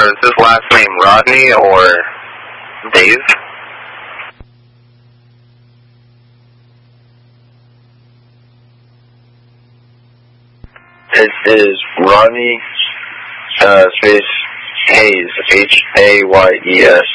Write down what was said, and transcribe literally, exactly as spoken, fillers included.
is his last name Rodney or Dave? It is Rodney, uh, space Hayes, H A Y E S.